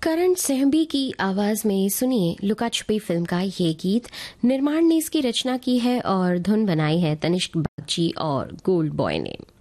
करण सहबी की आवाज में सुनिए लुका छुपी फिल्म का ये गीत। निर्माण ने इसकी रचना की है और धुन बनाई है तनिष्क बागची और गोल्ड बॉय ने।